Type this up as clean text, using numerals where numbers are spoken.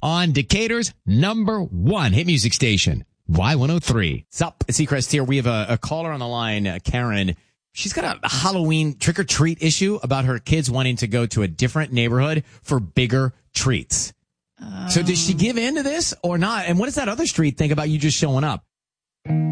on Decatur's #1 hit music station, Y103. Sup, Seacrest here. We have a caller on the line, Karen. She's got a Halloween trick-or-treat issue about her kids wanting to go to a different neighborhood for bigger treats. So does she give in to this or not? And what does that other street think about you just showing up?